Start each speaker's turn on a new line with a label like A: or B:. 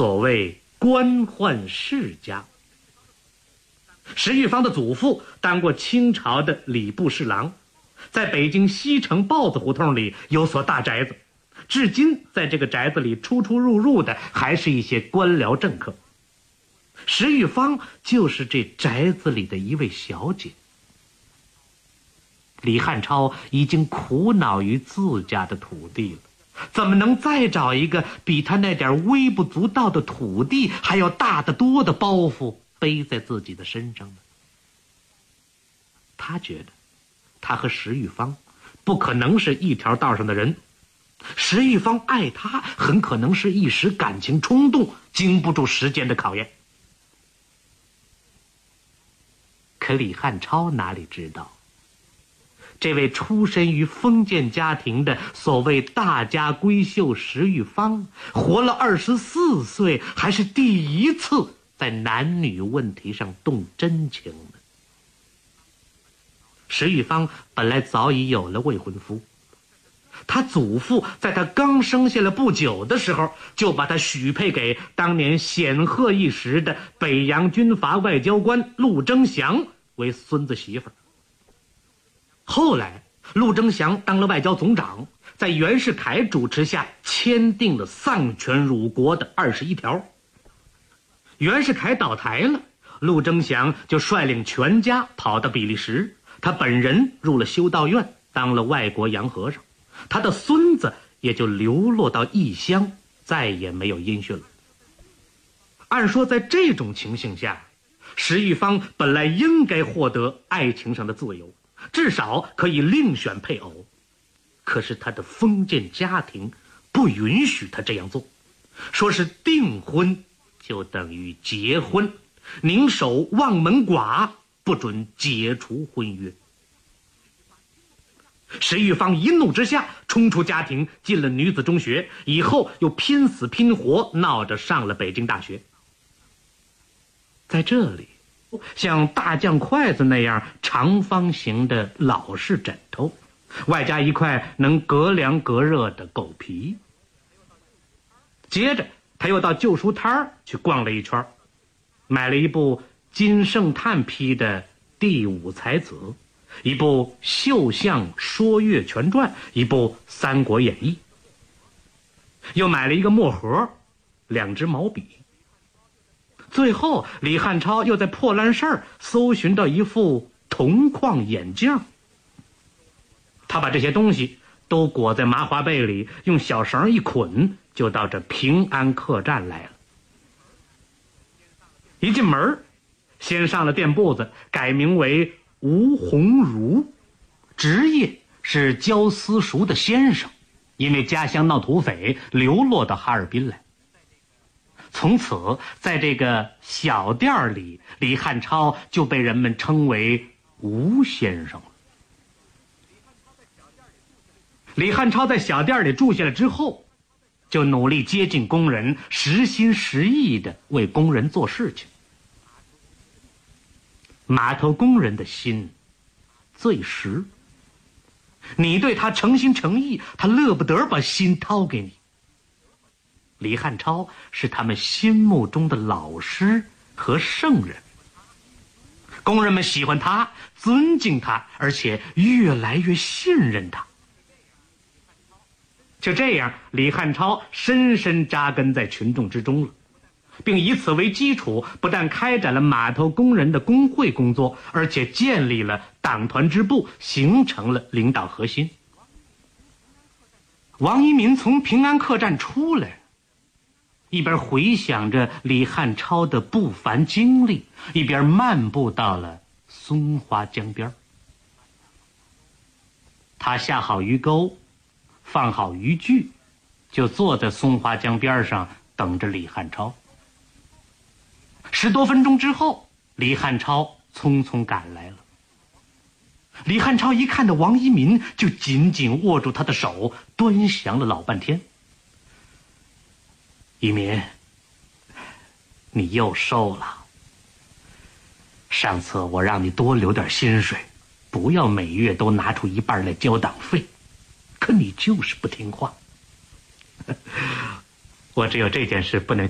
A: 所谓官宦世家。石玉芳的祖父当过清朝的礼部侍郎，在北京西城豹子胡同里有所大宅子，至今在这个宅子里出出入入的还是一些官僚政客。石玉芳就是这宅子里的一位小姐。李汉超已经苦恼于自家的土地了，怎么能再找一个比他那点微不足道的土地还要大得多的包袱背在自己的身上呢？他觉得他和石玉芳不可能是一条道上的人，石玉芳爱他很可能是一时感情冲动，经不住时间的考验。可李汉超哪里知道，这位出身于封建家庭的所谓大家闺秀石玉芳，活了24岁，还是第一次在男女问题上动真情呢。石玉芳本来早已有了未婚夫，他祖父在他刚生下了不久的时候，就把他许配给当年显赫一时的北洋军阀外交官陆征祥为孙子媳妇儿。后来陆征祥当了外交总长，在袁世凯主持下签订了丧权辱国的21条。袁世凯倒台了，陆征祥就率领全家跑到比利时，他本人入了修道院，当了外国洋和尚，他的孙子也就流落到异乡，再也没有音讯了。按说在这种情形下，石玉芳本来应该获得爱情上的自由，至少可以另选配偶，可是他的封建家庭不允许他这样做，说是订婚就等于结婚，宁守望门寡，不准解除婚约。石玉芳一怒之下冲出家庭，进了女子中学，以后又拼死拼活闹着上了北京大学。在这里，像大酱筷子那样长方形的老式枕头，外加一块能隔凉隔热的狗皮。接着他又到旧书摊去逛了一圈，买了一部金圣叹批的《第五才子》，一部《绣像说岳全传》，一部《三国演义》，又买了一个墨盒，2支毛笔。最后李汉超又在破烂市搜寻到一副铜框眼镜，他把这些东西都裹在麻花被里，用小绳一捆，就到这平安客栈来了。一进门，先上了店铺子，改名为吴鸿儒，职业是教私塾的先生，因为家乡闹土匪，流落到哈尔滨来。从此在这个小店里，李汉超就被人们称为吴先生了。李汉超在小店里住下来之后，就努力接近工人，实心实意的为工人做事情。码头工人的心最实，你对他诚心诚意，他乐不得把心掏给你。李汉超是他们心目中的老师和圣人，工人们喜欢他，尊敬他，而且越来越信任他。就这样，李汉超深深扎根在群众之中了，并以此为基础，不但开展了码头工人的工会工作，而且建立了党团支部，形成了领导核心。王一民从平安客栈出来，一边回想着李汉超的不凡经历，一边漫步到了松花江边。他下好鱼钩，放好渔具，就坐在松花江边上等着李汉超。10多分钟之后，李汉超匆匆赶来了。李汉超一看到王一民，就紧紧握住他的手，端详了老半天。一民，你又瘦了。上次我让你多留点薪水，不要每月都拿出一半来交党费，可你就是不听话。我只有这件事不能